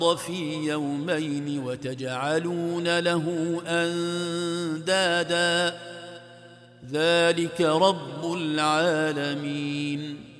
في يومين وتجعلون له أندادا ذلك رب العالمين.